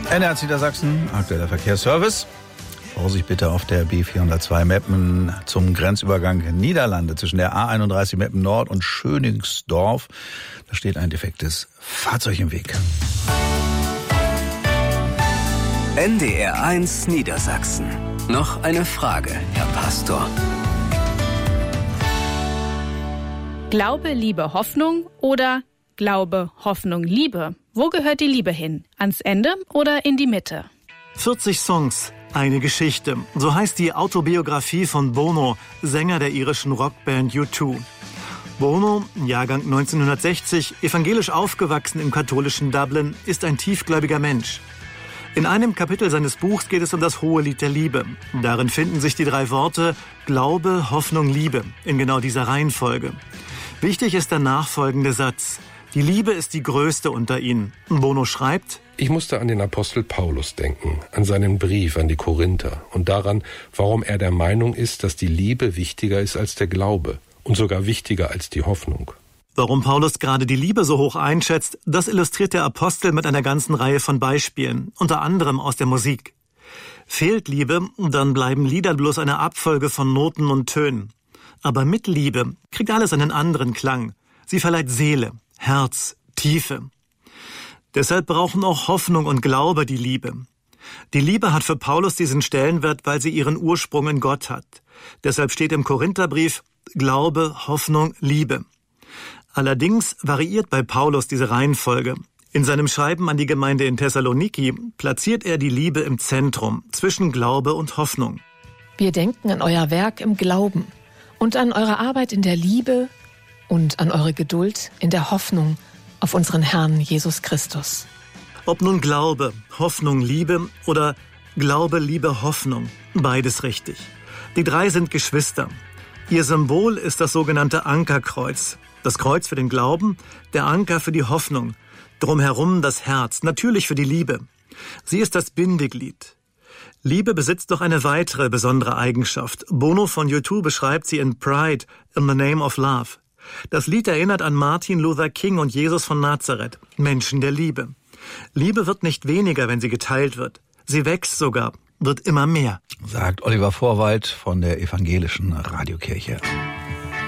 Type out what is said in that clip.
NDR Niedersachsen, aktueller Verkehrsservice. Vorsicht bitte auf der B402 Meppen zum Grenzübergang Niederlande zwischen der A31 Meppen Nord und Schöningsdorf. Da steht ein defektes Fahrzeug im Weg. NDR 1 Niedersachsen. Noch eine Frage, Herr Pastor. Glaube, Liebe, Hoffnung oder Glaube, Hoffnung, Liebe? Wo gehört die Liebe hin? Ans Ende oder in die Mitte? 40 Songs, eine Geschichte. So heißt die Autobiografie von Bono, Sänger der irischen Rockband U2. Bono, Jahrgang 1960, evangelisch aufgewachsen im katholischen Dublin, ist ein tiefgläubiger Mensch. In einem Kapitel seines Buchs geht es um das Hohelied der Liebe. Darin finden sich die 3 Worte Glaube, Hoffnung, Liebe in genau dieser Reihenfolge. Wichtig ist der nachfolgende Satz. Die Liebe ist die größte unter ihnen. Bono schreibt: Ich musste an den Apostel Paulus denken, an seinen Brief an die Korinther und daran, warum er der Meinung ist, dass die Liebe wichtiger ist als der Glaube und sogar wichtiger als die Hoffnung. Warum Paulus gerade die Liebe so hoch einschätzt, das illustriert der Apostel mit einer ganzen Reihe von Beispielen, unter anderem aus der Musik. Fehlt Liebe, dann bleiben Lieder bloß eine Abfolge von Noten und Tönen. Aber mit Liebe kriegt alles einen anderen Klang. Sie verleiht Seele, Herz, Tiefe. Deshalb brauchen auch Hoffnung und Glaube die Liebe. Die Liebe hat für Paulus diesen Stellenwert, weil sie ihren Ursprung in Gott hat. Deshalb steht im Korintherbrief Glaube, Hoffnung, Liebe. Allerdings variiert bei Paulus diese Reihenfolge. In seinem Schreiben an die Gemeinde in Thessaloniki platziert er die Liebe im Zentrum, zwischen Glaube und Hoffnung. Wir denken an euer Werk im Glauben und an eure Arbeit in der Liebe und an eure Geduld in der Hoffnung auf unseren Herrn Jesus Christus. Ob nun Glaube, Hoffnung, Liebe oder Glaube, Liebe, Hoffnung, beides richtig. Die 3 sind Geschwister. Ihr Symbol ist das sogenannte Ankerkreuz. Das Kreuz für den Glauben, der Anker für die Hoffnung. Drumherum das Herz, natürlich für die Liebe. Sie ist das Bindeglied. Liebe besitzt noch eine weitere besondere Eigenschaft. Bono von U2 beschreibt sie in Pride, in the Name of Love. Das Lied erinnert an Martin Luther King und Jesus von Nazareth, Menschen der Liebe. Liebe wird nicht weniger, wenn sie geteilt wird. Sie wächst sogar, wird immer mehr. Sagt Oliver Vorwald von der Evangelischen Radiokirche.